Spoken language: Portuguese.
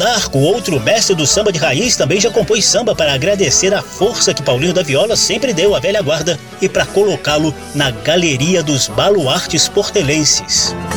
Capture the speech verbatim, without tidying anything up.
Monarco, outro mestre do samba de raiz, também já compôs samba para agradecer a força que Paulinho da Viola sempre deu à velha guarda e para colocá-lo na galeria dos baluartes portelenses.